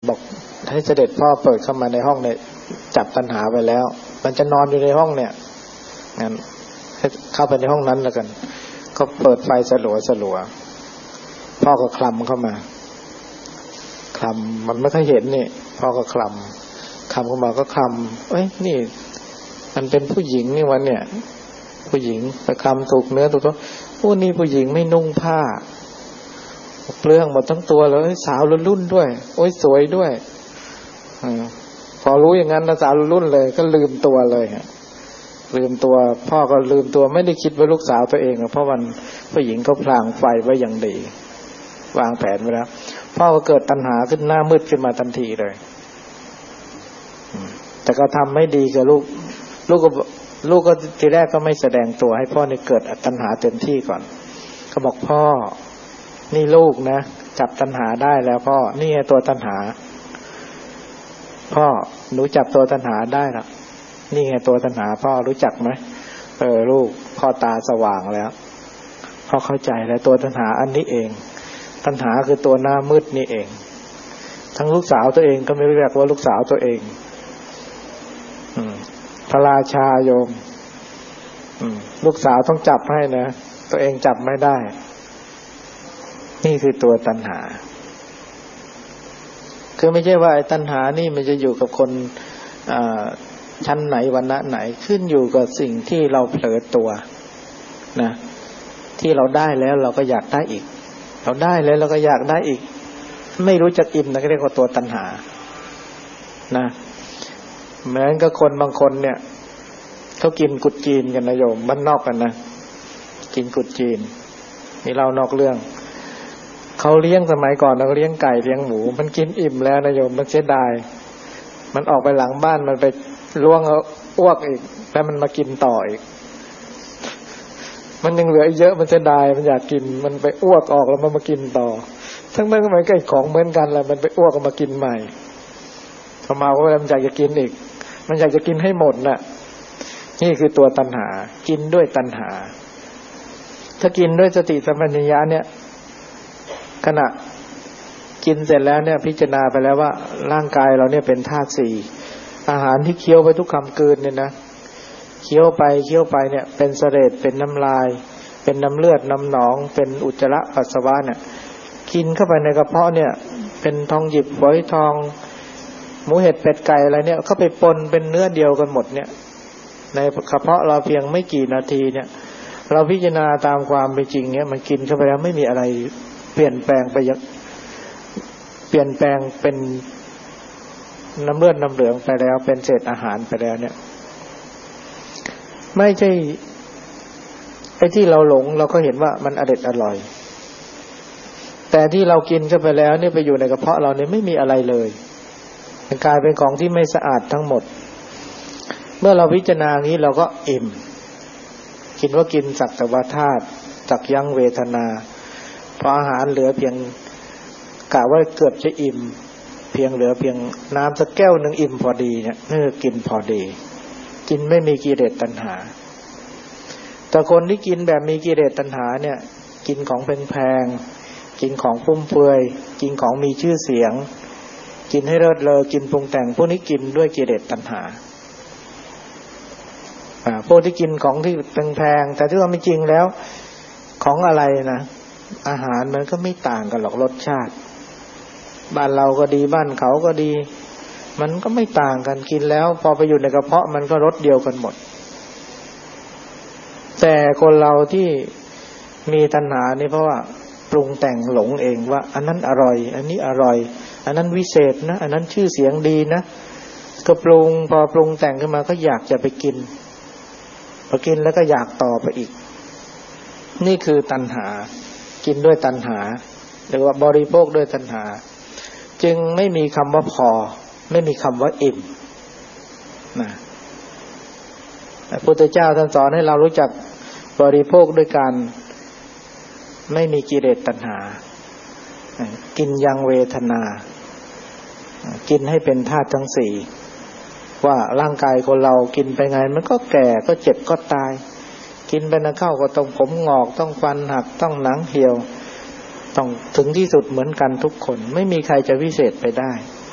บอกให้เสด็จพ่อเปิดเข้ามาในห้องเนี่ยจับตัณหาไปแล้วมันจะนอนอยู่ในห้องเนี่ยงั้นให้เข้าไปในห้องนั้นแล้วกันก็เปิดไฟสลัวพ่อก็คลำเข้ามาคลำมันไม่ค่อยเห็นนี่พ่อก็คลำเข้ามาก็คลำเอ้ยนี่มันเป็นผู้หญิงนี่วันเนี่ยผู้หญิงไปคลำถูกเนื้อถูกตัวโอ้นี่ผู้หญิงไม่นุ่งผ้าเปลืองหมดทั้งตัวเลยสาวรุ่นด้วยโอ้ยสวยด้วยพอรู้อย่างนั้นนะสาวรุ่นเลยก็ลืมตัวเลยลืมตัวพ่อก็ลืมตัวไม่ได้คิดว่าลูกสาวตัวเองเพราะมันผู้หญิงเขาพลางไฟไว้อย่างดีวางแผนไว้แล้วพ่อก็เกิดตัณหาขึ้นหน้ามืดขึ้นมาทันทีเลยแต่ก็ทำไม่ดีกับลูกก็ทีแรกก็ไม่แสดงตัวให้พ่อนี่เกิดตัณหาเต็มที่ก่อนเขาบอกพ่อนี่ลูกนะจับตัณหาได้แล้วพ่อนี่ตัวตัณหาพ่อหนูจับตัวตัณหาได้แล้วนี่ไงตัวตัณหาพ่อรู้จักไหมลูกพ่อตาสว่างแล้วพ่อเข้าใจแล้วตัวตัณหาอันนี้เองตัณหาคือตัวหน้ามืดนี่เองทั้งลูกสาวตัวเองก็ไม่รู้จักว่าลูกสาวตัวเองพระราชาโยมลูกสาวต้องจับให้นะตัวเองจับไม่ได้นี่คือตัวตัณหาคือไม่ใช่ว่าไอ้ตัณหานี่มันจะอยู่กับคนชั้นไหนวรรณะไหนขึ้นอยู่กับสิ่งที่เราเผลอตัวนะที่เราได้แล้วเราก็อยากได้อีกเราได้แล้วเราก็อยากได้อีกไม่รู้จักอิ่มนะก็เรียกว่าตัวตัณหานะเหมือนกับคนบางคนเนี่ยเขากินกุดจีนกันนะโยมบ้านนอกกันนะกินกุดจีนนี่เรานอกเรื่องเขาเลี้ยงสมัยก่อนเราเลี้ยงไก่เลี้ยงหมูมันกินอิ่มแล้วนะโยมมันเสียดายมันออกไปหลังบ้านมันไปล่วงเอาอ้วกอีกแล้วมันมากินต่ออีกมันยังเหลืออีกเยอะมันเสียดายมันอยากกินมันไปอ้วกออกแล้วมันมากินต่อทั้งนั้นก็เหมือนไก่ของเหมือนกันแหละมันไปอ้วกมากินใหม่พอมาก็มันอยากจะกินอีกมันอยากจะกินให้หมดน่ะนี่คือตัวตัณหากินด้วยตัณหาถ้ากินด้วยสติสัมปชัญญะเนี่ยขณะกินเสร็จแล้วเนี่ยพิจารณาไปแล้วว่าร่างกายเราเนี่ยเป็นธาตุสี่อาหารที่เคี้ยวไปทุกคำกลืนเนี่ยนะเคี้ยวไปเนี่ยเป็นเสลดเป็นน้ำลายเป็นน้ำเลือดน้ำหนองเป็นอุจจาระปัสสาวะเนี่ยกินเข้าไปในกระเพาะเนี่ยเป็นทองหยิบฝอยทองหมูเห็ดเป็ดไก่อะไรเนี่ยเข้าไปปนเป็นเนื้อเดียวกันหมดเนี่ยในกระเพาะเราเพียงไม่กี่นาทีเนี่ยเราพิจารณาตามความเป็นจริงเนี่ยมันกินเข้าไปแล้วไม่มีอะไรเปลี่ยนแปลงไปเปลี่ยนแปลงเป็นน้ำเลือดน้ำเหลืองไปแล้วเป็นเศษอาหารไปแล้วเนี่ยไม่ใช่ไอ้ที่เราหลงเราก็เห็นว่ามันอร่อยแต่ที่เรากินเข้าไปแล้วเนี่ยไปอยู่ในกระเพาะเราเนี่ยไม่มีอะไรเลยมันกลายเป็นของที่ไม่สะอาดทั้งหมดเมื่อเราพิจารณานี้เราก็อิ่มกินว่ากินสักแต่ว่าธาตุจักยั้งเวทนาพออาหารเหลือเพียงกะว่าเกือบจะอิ่มเพียงเหลือเพียงน้ำสักแก้วนึงอิ่มพอดีเนี่ยนี่คือกินพอดีกินไม่มีกิเลสตัณหาแต่คนที่กินแบบมีกิเลสตัณหาเนี่ยกินของแพงๆกินของฟุ่มเฟือยกินของมีชื่อเสียงกินให้เลิศเลอกินปรุงแต่งพวกนี้กินด้วยกิเลสตัณหาพวกที่กินของที่แพงๆแต่ที่ว่าไม่จริงแล้วของอะไรนะอาหารมันก็ไม่ต่างกันหรอกรสชาติบ้านเราก็ดีบ้านเขาก็ดีมันก็ไม่ต่างกันกินแล้วพอไปอยู่ในกระเพาะมันก็รสเดียวกันหมดแต่คนเราที่มีตัณหานี่เพราะว่าปรุงแต่งหลงเองว่าอันนั้นอร่อยอันนี้อร่อยอันนั้นวิเศษนะอันนั้นชื่อเสียงดีนะก็ปรุงพอปรุงแต่งขึ้นมาก็อยากจะไปกินพอกินแล้วก็อยากต่อไปอีกนี่คือตัณหากินด้วยตัณหาหรือว่าบริโภคด้วยตัณหาจึงไม่มีคำว่าพอไม่มีคำว่าอิ่มนะพระพุทธเจ้าท่านสอนให้เรารู้จักบริโภคด้วยการไม่มีกิเลสตัณหากินยังเวทนากินให้เป็นธาตุทั้งสี่ว่าร่างกายคนเรากินไปไงมันก็แก่ก็เจ็บก็ตายกินไปนะเข้าก็ต้องผมงอกต้องฟันหักต้องหนังเหี่ยวต้องถึงที่สุดเหมือนกันทุกคนไม่มีใครจะวิเศษไปได้